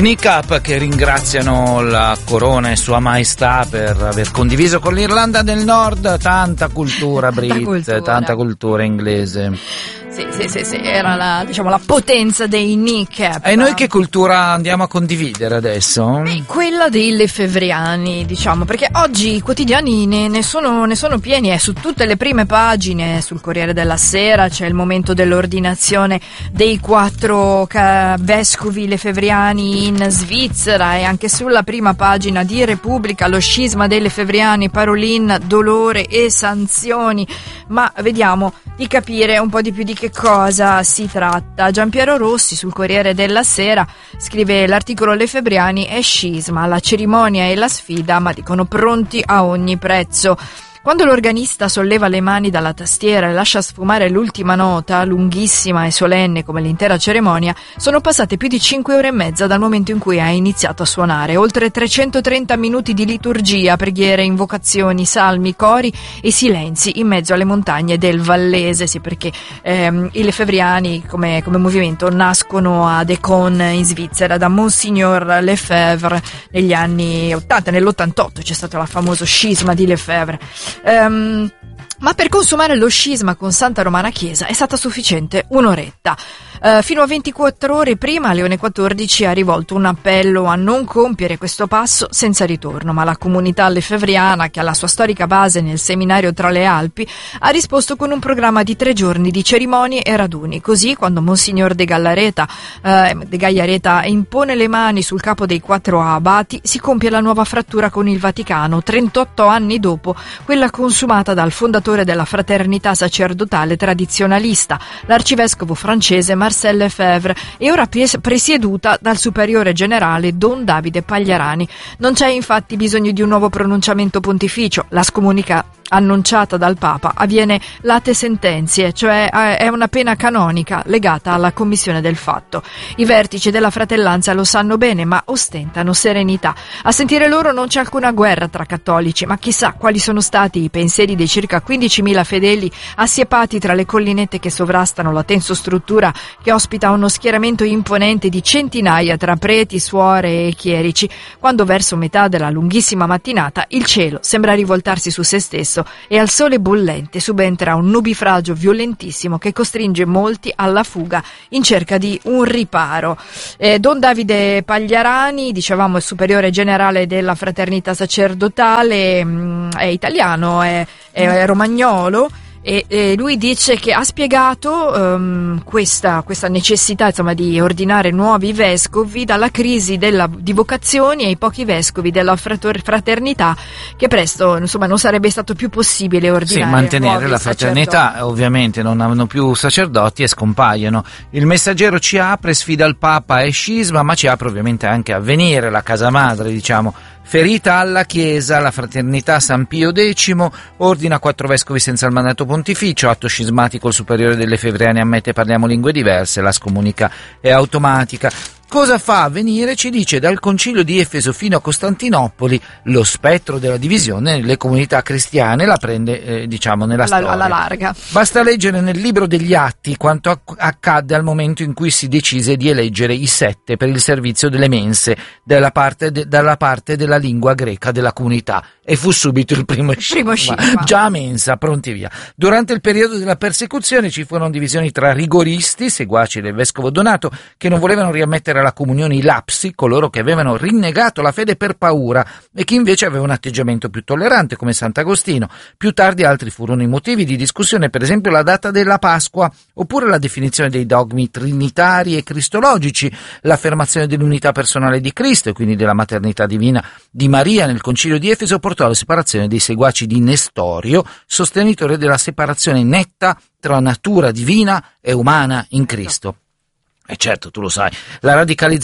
Nick Up che ringraziano la corona e sua maestà per aver condiviso con l'Irlanda del Nord tanta cultura tanta cultura inglese. Sì, era la potenza dei Nick Up. E noi che cultura andiamo a condividere adesso? Quella dei lefevriani, perché oggi i quotidiani ne sono pieni, su tutte le prime pagine, sul Corriere della Sera c'è il momento dell'ordinazione dei 4 vescovi lefevriani in Svizzera, e anche sulla prima pagina di Repubblica lo scisma dei lefevriani, Parolin, dolore e sanzioni. Ma vediamo di capire un po' di più di che cosa si tratta. Giampiero Rossi sul Corriere della Sera scrive l'articolo Lefebvriani e scisma, la cerimonia e la sfida, ma dicono pronti a ogni prezzo. Quando l'organista solleva le mani dalla tastiera e lascia sfumare l'ultima nota, lunghissima e solenne come l'intera cerimonia, sono passate più di 5 ore e mezza dal momento in cui ha iniziato a suonare. Oltre 330 minuti di liturgia, preghiere, invocazioni, salmi, cori e silenzi in mezzo alle montagne del Vallese. Sì, perché i lefevriani come movimento nascono ad Écon in Svizzera da Monsignor Lefebvre negli anni 80, nell'88 c'è stato il famoso scisma di Lefebvre. Ma per consumare lo scisma con Santa Romana Chiesa è stata sufficiente un'oretta. Fino a 24 ore prima, Leone XIV ha rivolto un appello a non compiere questo passo senza ritorno, ma la comunità lefevriana, che ha la sua storica base nel seminario tra le Alpi, ha risposto con un programma di 3 giorni di cerimonie e raduni. Così, quando Monsignor de Gagliareta impone le mani sul capo dei 4 abati, si compie la nuova frattura con il Vaticano, 38 anni dopo quella consumata dal fondatore della fraternità sacerdotale tradizionalista, l'arcivescovo francese Marcel Lefebvre, e ora presieduta dal superiore generale Don Davide Pagliarani. Non c'è infatti bisogno di un nuovo pronunciamento pontificio. La scomunica annunciata dal Papa avviene late sentenzie, cioè è una pena canonica legata alla commissione del fatto. I vertici della fratellanza lo sanno bene, ma ostentano serenità. A sentire loro non c'è alcuna guerra tra cattolici, ma chissà quali sono stati i pensieri dei circa 15.000 fedeli assiepati tra le collinette che sovrastano la tensostruttura che ospita uno schieramento imponente di centinaia tra preti, suore e chierici, quando verso metà della lunghissima mattinata il cielo sembra rivoltarsi su se stesso e al sole bollente subentra un nubifragio violentissimo che costringe molti alla fuga in cerca di un riparo. Don Davide Pagliarani, dicevamo, il superiore generale della fraternità sacerdotale, è italiano, è romagnolo. E lui dice che ha spiegato questa necessità, di ordinare nuovi vescovi dalla crisi di vocazioni e i pochi vescovi della fraternità, che presto non sarebbe stato più possibile ordinare. Sì, mantenere la sacerdoti. fraternità, ovviamente non hanno più sacerdoti e scompaiono. Il Messaggero ci apre, sfida il Papa e scisma, ma ci apre ovviamente anche Avvenire, la casa madre, ferita alla Chiesa, la fraternità San Pio X ordina 4 vescovi senza il mandato pontificio, atto scismatico, il superiore delle Lefevriani ammette parliamo lingue diverse, la scomunica è automatica. Cosa fa Avvenire? Ci dice: dal concilio di Efeso fino a Costantinopoli lo spettro della divisione nelle comunità cristiane la prende nella storia alla larga. Basta leggere nel libro degli Atti quanto accadde al momento in cui si decise di eleggere i 7 per il servizio delle mense dalla parte della lingua greca della comunità, e fu subito il primo scisma. Già a mensa, pronti via. Durante il periodo della persecuzione ci furono divisioni tra rigoristi, seguaci del vescovo Donato, che non volevano riammettere alla comunione i lapsi, coloro che avevano rinnegato la fede per paura, e chi invece aveva un atteggiamento più tollerante, come Sant'Agostino. Più tardi altri furono i motivi di discussione, per esempio la data della Pasqua, oppure la definizione dei dogmi trinitari e cristologici, l'affermazione dell'unità personale di Cristo e quindi della maternità divina di Maria nel concilio di Efeso portò alla separazione dei seguaci di Nestorio, sostenitore della separazione netta tra natura divina e umana in Cristo. E certo, tu lo sai, la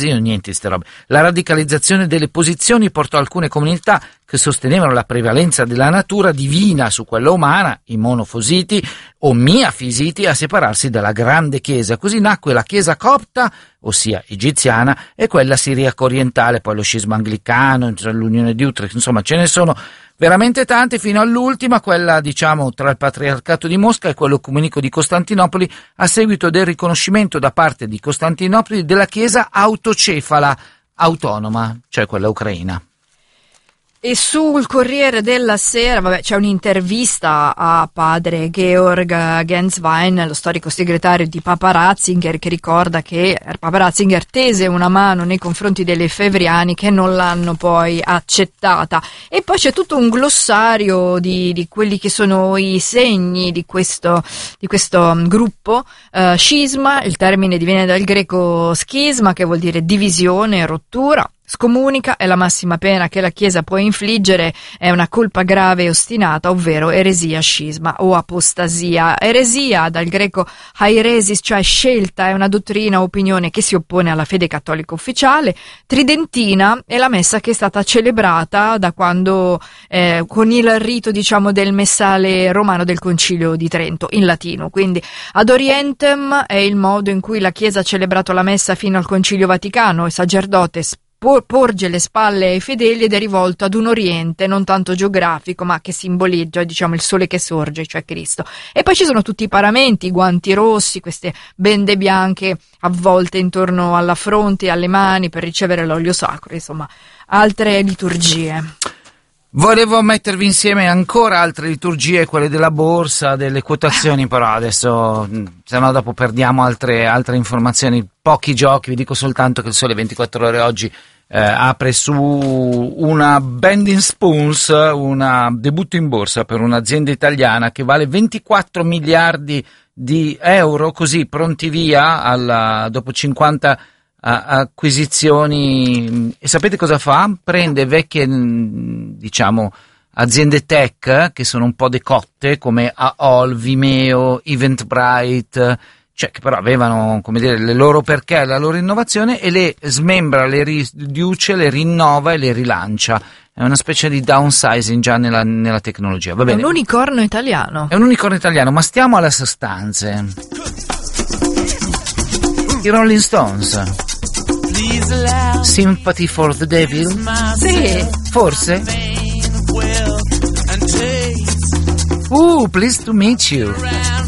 radicalizzazione delle posizioni portò alcune comunità che sostenevano la prevalenza della natura divina su quella umana, i monofositi o miafisiti, a separarsi dalla grande chiesa. Così nacque la chiesa copta, ossia egiziana, e quella siriaco orientale, poi lo scisma anglicano, l'unione di Utrecht, insomma ce ne sono veramente tante, fino all'ultima, quella tra il patriarcato di Mosca e quello ecumenico di Costantinopoli, a seguito del riconoscimento da parte di Costantinopoli della chiesa autocefala. autonoma, cioè quella ucraina. E sul Corriere della Sera, c'è un'intervista a padre Georg Genswein, lo storico segretario di Papa Ratzinger, che ricorda che Papa Ratzinger tese una mano nei confronti delle efevriani che non l'hanno poi accettata. E poi c'è tutto un glossario di quelli che sono i segni di questo gruppo. Scisma, il termine diviene dal greco schisma, che vuol dire divisione, rottura. Scomunica è la massima pena che la Chiesa può infliggere, è una colpa grave e ostinata, ovvero eresia, scisma o apostasia. Eresia, dal greco hairesis, cioè scelta, è una dottrina o opinione che si oppone alla fede cattolica ufficiale. Tridentina è la messa che è stata celebrata da quando, con il rito, del messale romano del Concilio di Trento, in latino. Quindi ad orientem è il modo in cui la Chiesa ha celebrato la messa fino al Concilio Vaticano, il sacerdote porge le spalle ai fedeli ed è rivolto ad un oriente non tanto geografico ma che simboleggia il sole che sorge, cioè Cristo. E poi ci sono tutti i paramenti, i guanti rossi, queste bende bianche avvolte intorno alla fronte e alle mani per ricevere l'olio sacro, insomma altre liturgie. Volevo mettervi insieme ancora altre liturgie, quelle della borsa, delle quotazioni, però adesso, se no dopo perdiamo altre informazioni, pochi giochi. Vi dico soltanto che il Sole 24 Ore oggi apre su una Bending Spoons, una debutto in borsa per un'azienda italiana che vale 24 miliardi di euro, così pronti via dopo 50 acquisizioni. E sapete cosa fa? Prende vecchie aziende tech che sono un po' decotte come AOL, Vimeo, Eventbrite, cioè che però avevano le loro perché, la loro innovazione, e le smembra, le riduce, le rinnova e le rilancia. È una specie di downsizing già nella tecnologia. Va bene. È un unicorno italiano. È un unicorno italiano, ma stiamo alle sostanze. I Rolling Stones. Sympathy for the Devil? Sì. Forse? Pleased to meet you.